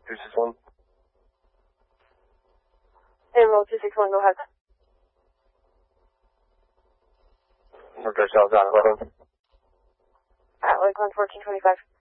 261. Emerald 261, go ahead. Northwest South, Atlantic. Atlantic 1425.